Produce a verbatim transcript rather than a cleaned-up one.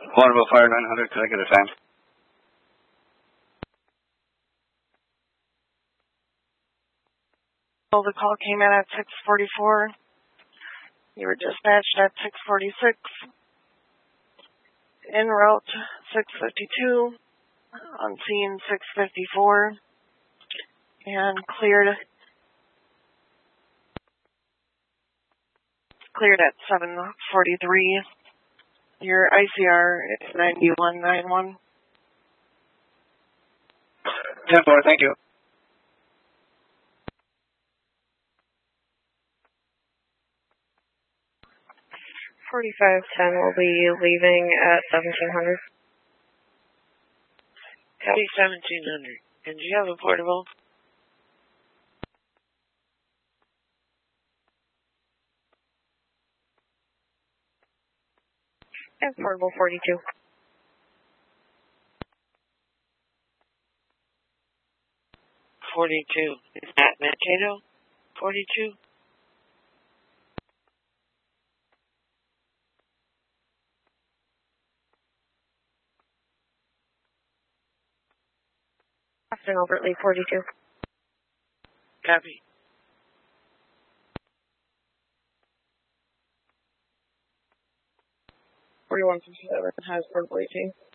Waterville Fire nine hundred, could I get a time? Well, the call came in at six forty-four. You were dispatched at six forty-six. En route six fifty-two. On scene six fifty-four. And cleared cleared at seven forty-three. Your I C R is ninety-one ninety-one. ten four, thank you. forty-five ten will be leaving at seventeen hundred. Copy seventeen hundred. And do you have a portable? And portable forty-two. forty-two. Is that Mankato? forty-two? Austin overtly forty-two. Copy. forty-one fifty-seven has portable eighteen.